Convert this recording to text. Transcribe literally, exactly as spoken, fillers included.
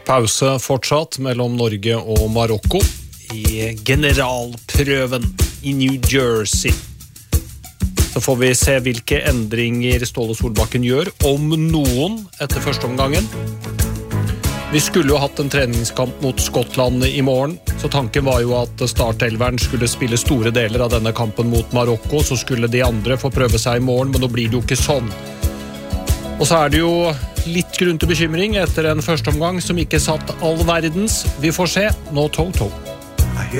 Pause fortsatt mellom Norge og Marokko i generalprøven i New Jersey. Så får vi se hvilke endringer Ståle Solbakken gjør, om noen, etter første omgangen. Vi skulle jo hatt en treningskamp mot Skottland i morgen, så tanken var jo at startelveren skulle spille store deler av denne kampen mot Marokko, så skulle de andre få prøve seg i morgen, men nå blir det jo ikke sånn. Og så er det jo litt grunn til bekymring etter en første omgang som ikke satt all verdens. Vi får se. Nå to-to.